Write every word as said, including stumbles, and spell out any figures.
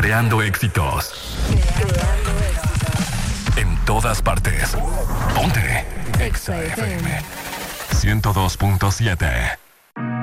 Creando éxitos. Creando éxitos. En todas partes. Ponte. Exa F M. ciento dos punto siete.